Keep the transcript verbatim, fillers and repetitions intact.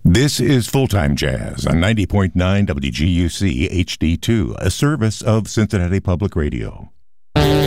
This is Full-Time Jazz on ninety point nine W G U C H D two, a service of Cincinnati Public Radio.